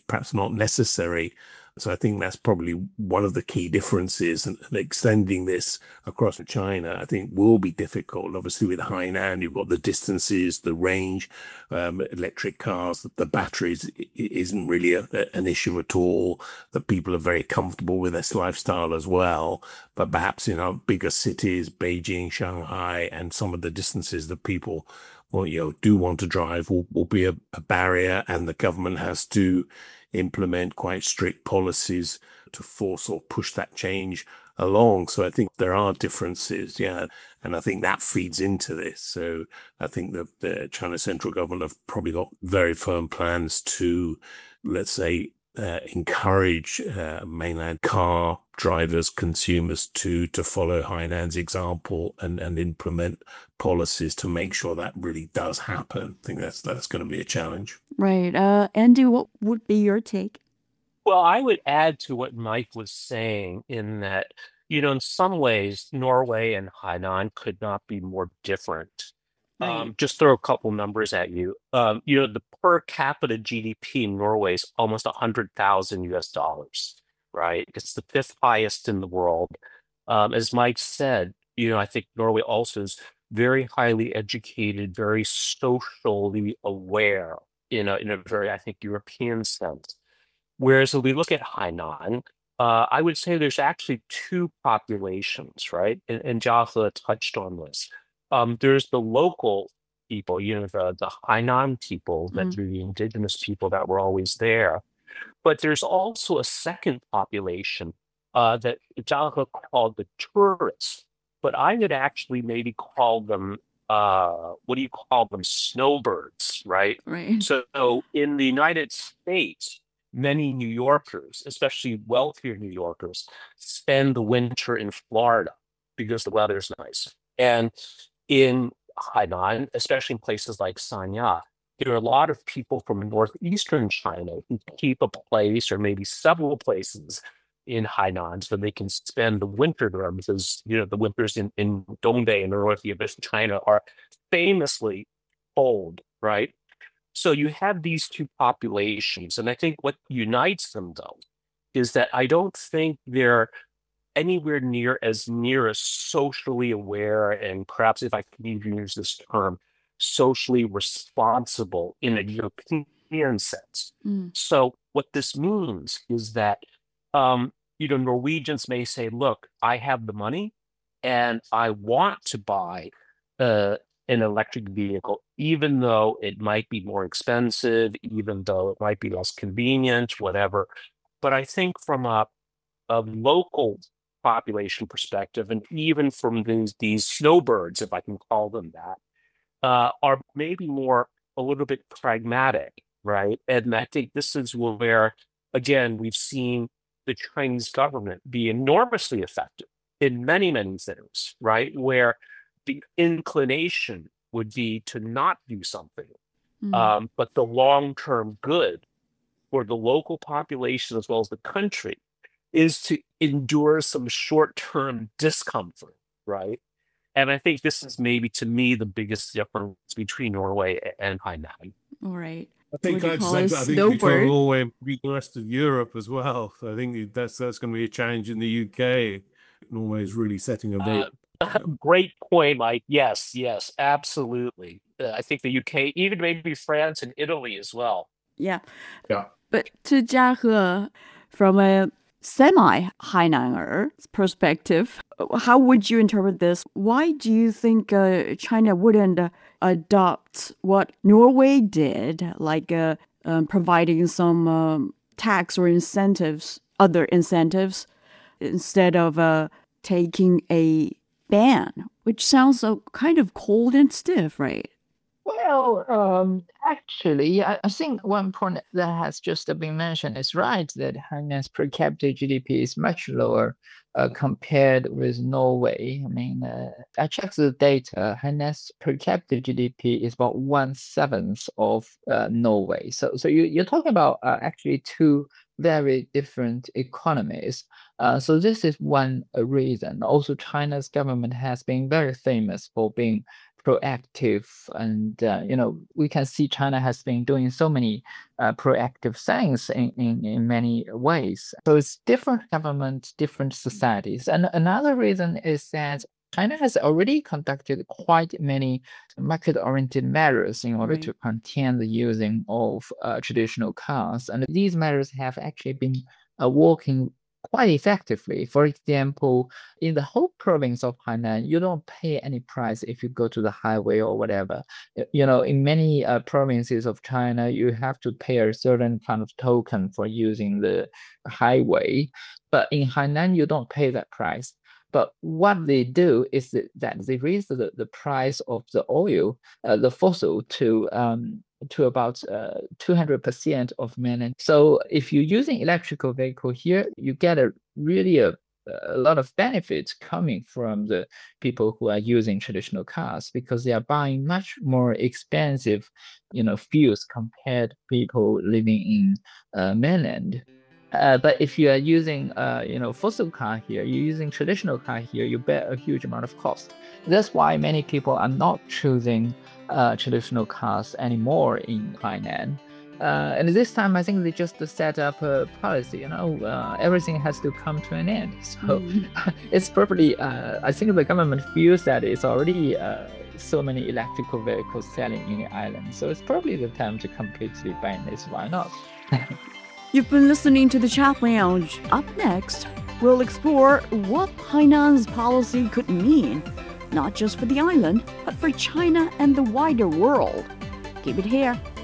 perhaps not necessary. So I think that's probably one of the key differences, and extending this across China, I think will be difficult. Obviously, with Hainan, you've got the distances, the range, electric cars, the batteries isn't really an issue at all. That people are very comfortable with this lifestyle as well. But perhaps in our bigger cities, Beijing, Shanghai, and some of the distances that people do want to drive will be a barrier, and the government has to implement quite strict policies to force or push that change along. So I think there are differences, yeah, and I think that feeds into this. So I think that the China central government have probably got very firm plans to, let's say, encourage mainland car drivers, consumers to follow Hainan's example and implement policies to make sure that really does happen. I think that's going to be a challenge. Right. Andy, what would be your take? Well, I would add to what Mike was saying in that, in some ways, Norway and Hainan could not be more different. Right. Just throw a couple numbers at you. The per capita GDP in Norway is almost 100,000 US dollars, right? It's the fifth highest in the world. As Mike said, I think Norway also is very highly educated, very socially aware in a very, I think, European sense. Whereas if we look at Hainan, I would say there's actually two populations, right? And Jiahe touched on this. There's the local people, the Hainan people, that Mm. are the indigenous people that were always there. But there's also a second population that Jiahe called the tourists. But I would actually maybe call them, what do you call them? Snowbirds, right? Right. So in the United States, many New Yorkers, especially wealthier New Yorkers, spend the winter in Florida because the weather's nice. And in Hainan, especially in places like Sanya, there are a lot of people from northeastern China who keep a place or maybe several places in Hainan so they can spend the winter there because, the winters in Dongdae and the northeastern China are famously cold, right? So you have these two populations, and I think what unites them, though, is that I don't think they're anywhere near as socially aware, and perhaps if I can even use this term, socially responsible in a European sense. Mm. So what this means is that Norwegians may say, "Look, I have the money, and I want to buy uh, an electric vehicle, even though it might be more expensive, even though it might be less convenient, whatever." But I think from a local population perspective, and even from these snowbirds, if I can call them that, are maybe more a little bit pragmatic, right? And I think this is where, again, we've seen the Chinese government be enormously effective in many, many things, right? Where the inclination would be to not do something, Mm. but the long-term good for the local population as well as the country is to endure some short-term discomfort, right? And I think this is maybe to me the biggest difference between Norway and Hainan. All right. I What think do you I'd call say, a but I think if you cover snowbird? all the way the rest of Europe as well. So I think that's going to be a challenge in the UK. Norway is really setting a very, Uh, Great point, Mike. Yes, yes, absolutely. I think the UK, even maybe France and Italy as well. Yeah. yeah. But to Jiahe, from a semi-Hainaner perspective, how would you interpret this? Why do you think China wouldn't adopt what Norway did, like providing some tax or incentives, other incentives, instead of taking a ban, which sounds kind of cold and stiff, right? Well, actually, I think one point that has just been mentioned is right that Hainan's per capita GDP is much lower compared with Norway. I mean, I checked the data. Hainan's per capita GDP is about 1/7 of Norway. So you're talking about actually two very different economies. So this is one reason. Also, China's government has been very famous for being proactive, and we can see China has been doing so many proactive things in many ways. So it's different governments, different societies. And another reason is that China has already conducted quite many market-oriented measures in order to contain the using of traditional cars. And these measures have actually been working quite effectively. For example, in the whole province of Hainan, you don't pay any price if you go to the highway or whatever. In many provinces of China, you have to pay a certain kind of token for using the highway. But in Hainan, you don't pay that price. But what they do is that they raise the price of the oil, the fossil, to about 200% of mainland. So if you're using electrical vehicle here, you get a lot of benefits coming from the people who are using traditional cars, because they are buying much more expensive, fuels compared to people living in mainland. But if you are using, fossil car here, you're using traditional car here, you bear a huge amount of cost. That's why many people are not choosing traditional cars anymore in Hainan. And this time, I think they just set up a policy, everything has to come to an end. So it's probably, I think the government feels that it's already so many electrical vehicles selling in the island. So it's probably the time to completely ban this. Why not? You've been listening to the Chat Lounge. Up next, we'll explore what Hainan's policy could mean, not just for the island, but for China and the wider world. Keep it here.